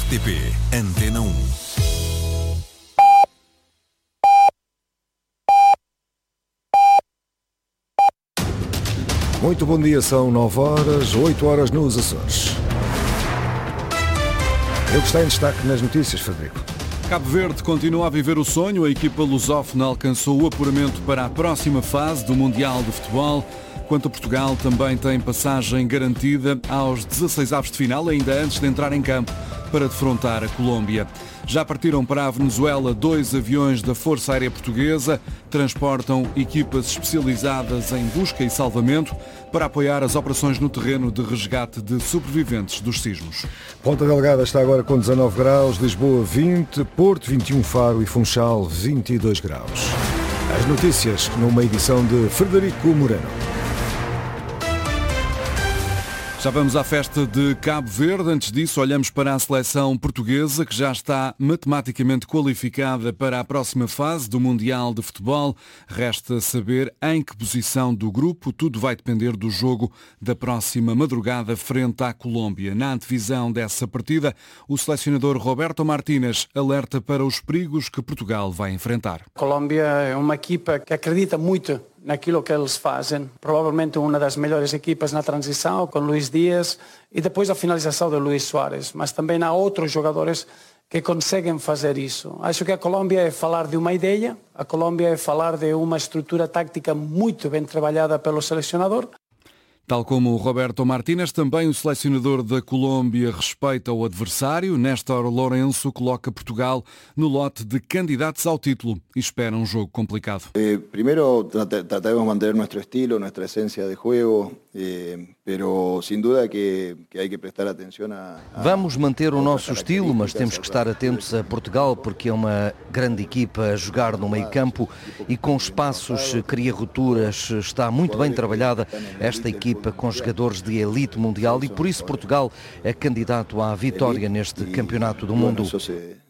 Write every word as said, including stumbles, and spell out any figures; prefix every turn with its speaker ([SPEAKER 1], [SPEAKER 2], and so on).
[SPEAKER 1] T P Antena um.
[SPEAKER 2] Muito bom dia, são nove horas, oito horas nos Açores. Eu que está em destaque nas notícias, Frederico.
[SPEAKER 3] Cabo Verde continua a viver o sonho. A equipa lusófona alcançou o apuramento para a próxima fase do Mundial de Futebol. Quanto a Portugal, também tem passagem garantida aos dezasseis avos de final, ainda antes de entrar em campo para defrontar a Colômbia. Já partiram para a Venezuela dois aviões da Força Aérea Portuguesa, transportam equipas especializadas em busca e salvamento para apoiar as operações no terreno de resgate de sobreviventes dos sismos.
[SPEAKER 2] Ponta Delgada está agora com dezanove graus, Lisboa vinte, Porto vinte e um, Faro e Funchal vinte e dois graus. As notícias numa edição de Frederico Moreno.
[SPEAKER 3] Já vamos à festa de Cabo Verde. Antes disso, olhamos para a seleção portuguesa, que já está matematicamente qualificada para a próxima fase do Mundial de Futebol. Resta saber em que posição do grupo. Tudo vai depender do jogo da próxima madrugada frente à Colômbia. Na antevisão dessa partida, o selecionador Roberto Martínez alerta para os perigos que Portugal vai enfrentar.
[SPEAKER 4] A Colômbia é uma equipa que acredita muito naquilo que eles fazem, provavelmente uma das melhores equipas na transição, com Luís Dias e depois a finalização de Luís Soares, mas também há outros jogadores que conseguem fazer isso. Acho que a Colômbia é falar de uma ideia, a Colômbia é falar de uma estrutura tática muito bem trabalhada pelo selecionador.
[SPEAKER 3] Tal como o Roberto Martínez, também o selecionador da Colômbia respeita o adversário. Néstor Lourenço coloca Portugal no lote de candidatos ao título e espera um jogo complicado.
[SPEAKER 5] Eh, primeiro, trataremos de manter nosso estilo, nossa essência de jogo, eh, pero sem dúvida que, que há que prestar atenção a...
[SPEAKER 6] Vamos manter o nosso estilo, mas temos que estar atentos a Portugal, porque é uma grande equipa a jogar no meio campo e com espaços, cria rupturas, está muito bem trabalhada esta equipa com jogadores de elite mundial e por isso Portugal é candidato à vitória neste campeonato do mundo.